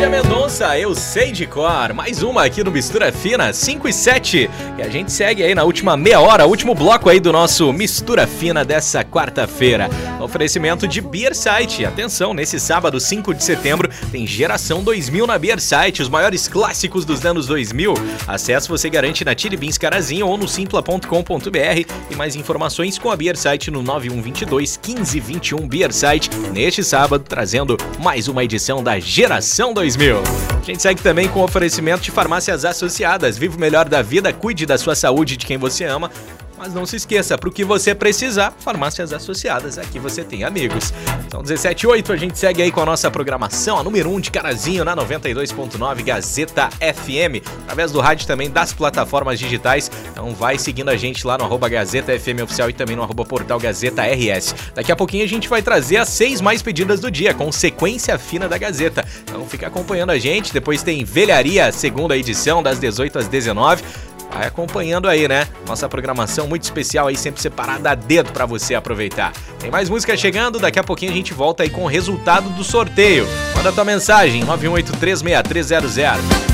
Marília Mendonça, Eu Sei de Cor. Mais uma aqui no Mistura Fina, 5 e 7. E a gente segue aí na última meia hora, último bloco aí do nosso Mistura Fina dessa quarta-feira. Oferecimento de Beer Site. Atenção, nesse sábado, 5 de setembro, tem Geração 2000 na Beer Site, os maiores clássicos dos anos 2000. Acesso você garante na Chili Beans Carazinho ou no simpla.com.br. E mais informações com a Beer Site no 9122 1521 Beer Site. Neste sábado, trazendo mais uma edição da Geração 2000. A gente segue também com oferecimento de farmácias associadas. Viva o melhor da vida, cuide da sua saúde e de quem você ama. Mas não se esqueça, para o que você precisar, farmácias associadas, aqui você tem amigos. São 17h08, a gente segue aí com a nossa programação, a número 1 de Carazinho, na 92.9 Gazeta FM, através do rádio também das plataformas digitais. Então vai seguindo a gente lá no @Gazeta FM Oficial e também no @Portal Gazeta RS. Daqui a pouquinho a gente vai trazer as 6 mais pedidas do dia, com sequência fina da Gazeta. Então fica acompanhando a gente, depois tem Velharia, segunda edição, das 18 às 19. Vai acompanhando aí, né? Nossa programação muito especial aí, sempre separada a dedo pra você aproveitar. Tem mais música chegando, daqui a pouquinho a gente volta aí com o resultado do sorteio. Manda tua mensagem, 918-36300.